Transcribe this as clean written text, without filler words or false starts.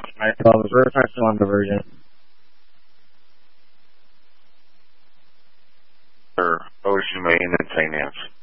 I-12. We're still on diversion. Or Ocean Main and St. Anne's.